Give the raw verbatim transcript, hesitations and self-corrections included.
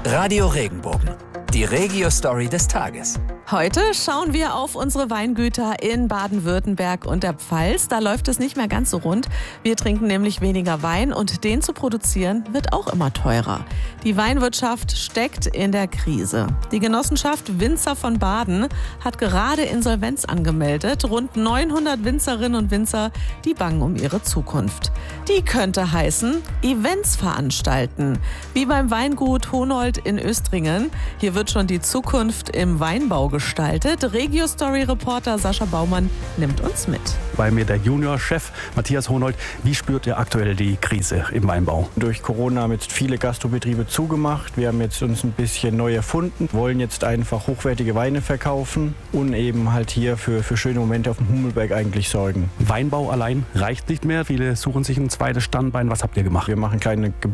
Radio Regenbogen, die Regio-Story des Tages. Heute schauen wir auf unsere Weingüter in Baden-Württemberg und der Pfalz. Da läuft es nicht mehr ganz so rund. Wir trinken nämlich weniger Wein und den zu produzieren wird auch immer teurer. Die Weinwirtschaft steckt in der Krise. Die Genossenschaft Winzer von Baden hat gerade Insolvenz angemeldet. Rund neunhundert Winzerinnen und Winzer, die bangen um ihre Zukunft. Die könnte heißen, Events veranstalten. Wie beim Weingut Honold in Östringen. Hier wird schon die Zukunft im Weinbau gestaltet. Regio-Story-Reporter Sascha Baumann nimmt uns mit. Bei mir der Juniorchef Matthias Honold. Wie spürt ihr aktuell die Krise im Weinbau? Durch Corona haben jetzt viele Gastrobetriebe zugemacht. Wir haben jetzt uns ein bisschen neu erfunden, wollen jetzt einfach hochwertige Weine verkaufen und eben halt hier für, für schöne Momente auf dem Hummelberg eigentlich sorgen. Weinbau allein reicht nicht mehr. Viele suchen sich ein zweites Standbein. Was habt ihr gemacht? Wir machen kleine